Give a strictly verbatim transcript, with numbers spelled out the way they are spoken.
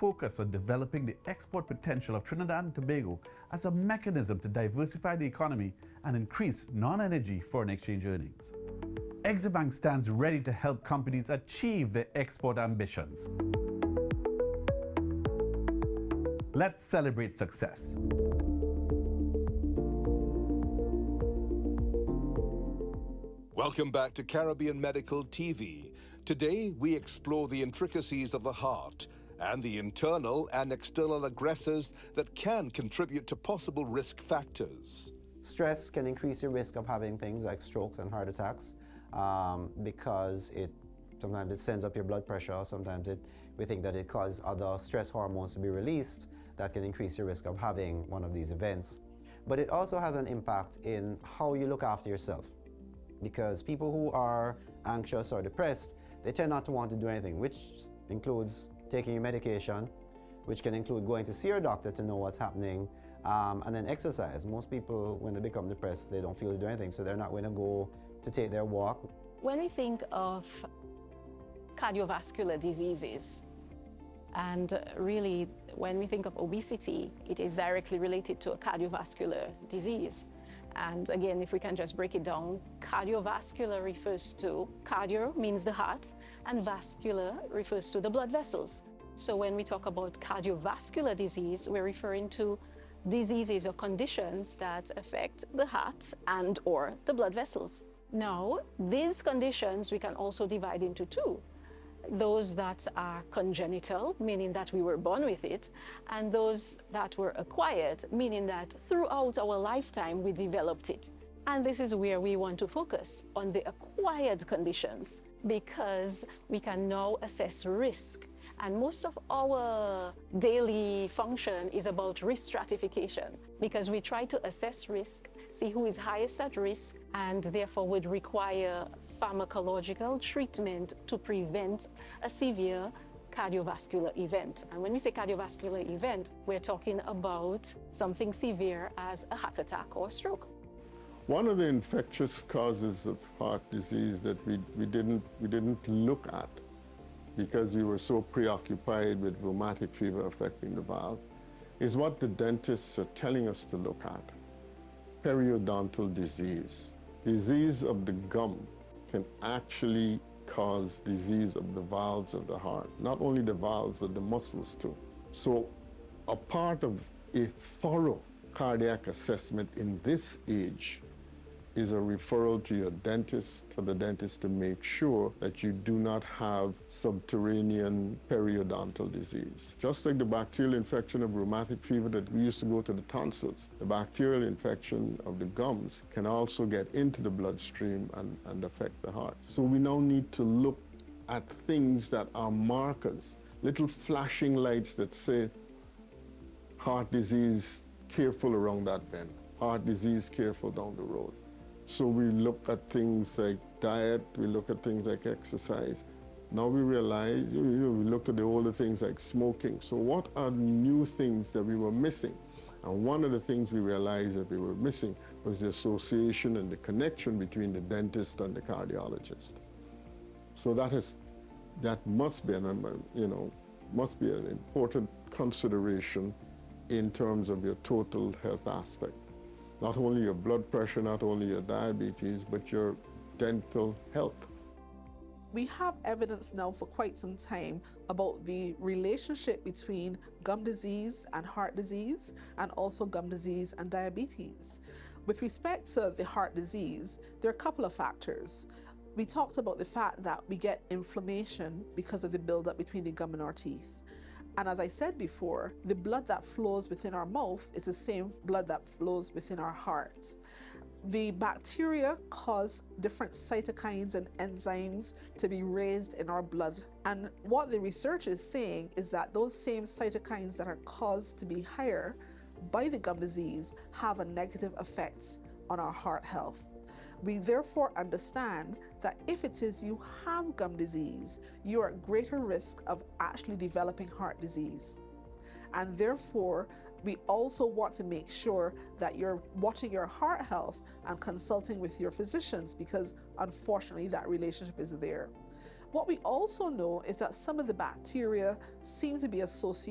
focus on developing the export potential of Trinidad and Tobago as a mechanism to diversify the economy and increase non-energy foreign exchange earnings. Exim Bank stands ready to help companies achieve their export ambitions. Let's celebrate success. Welcome back to Caribbean Medical T V. Today, we explore the intricacies of the heart and the internal and external aggressors that can contribute to possible risk factors. Stress can increase your risk of having things like strokes and heart attacks um, because it sometimes it sends up your blood pressure. Sometimes it, we think that it causes other stress hormones to be released that can increase your risk of having one of these events. But it also has an impact in how you look after yourself. Because people who are anxious or depressed, they tend not to want to do anything, which includes taking your medication, which can include going to see your doctor to know what's happening, um, and then exercise. Most people, when they become depressed, they don't feel to do anything, so they're not going to go to take their walk. When we think of cardiovascular diseases, and really when we think of obesity, it is directly related to a cardiovascular disease. And again, if we can just break it down, cardiovascular refers to, cardio means the heart, and vascular refers to the blood vessels. So when we talk about cardiovascular disease, we're referring to diseases or conditions that affect the heart and or the blood vessels. Now, these conditions we can also divide into two. Those that are congenital, meaning that we were born with it, and those that were acquired, meaning that throughout our lifetime we developed it. And this is where we want to focus on the acquired conditions, because we can now assess risk. And most of our daily function is about risk stratification, because we try to assess risk, see who is highest at risk, and therefore would require pharmacological treatment to prevent a severe cardiovascular event. And when we say cardiovascular event, we're talking about something severe as a heart attack or stroke. One of the infectious causes of heart disease that we, we, didn't, we didn't look at because we were so preoccupied with rheumatic fever affecting the valve is what the dentists are telling us to look at: periodontal disease. Disease of the gum can actually cause disease of the valves of the heart. Not only the valves, but the muscles too. So a part of a thorough cardiac assessment in this age is a referral to your dentist, for the dentist to make sure that you do not have subterranean periodontal disease. Just like the bacterial infection of rheumatic fever that we used to go to the tonsils, the bacterial infection of the gums can also get into the bloodstream and, and affect the heart. So we now need to look at things that are markers, little flashing lights that say, heart disease, careful around that bend. Heart disease, careful down the road. So we look at things like diet, we look at things like exercise. Now we realize, you know, we looked at the older things like smoking. So what are new things that we were missing? And one of the things we realized that we were missing was the association and the connection between the dentist and the cardiologist. So that is, that must be an, you know, must be an important consideration in terms of your total health aspect. Not only your blood pressure, not only your diabetes, but your dental health. We have evidence now for quite some time about the relationship between gum disease and heart disease, and also gum disease and diabetes. With respect to the heart disease, there are a couple of factors. We talked about the fact that we get inflammation because of the buildup between the gum and our teeth. And as I said before, the blood that flows within our mouth is the same blood that flows within our heart. The bacteria cause different cytokines and enzymes to be raised in our blood. And what the research is saying is that those same cytokines that are caused to be higher by the gum disease have a negative effect on our heart health. We therefore understand that if it is you have gum disease, you are at greater risk of actually developing heart disease. And therefore, we also want to make sure that you're watching your heart health and consulting with your physicians, because unfortunately that relationship is there. What we also know is that some of the bacteria seem to be associated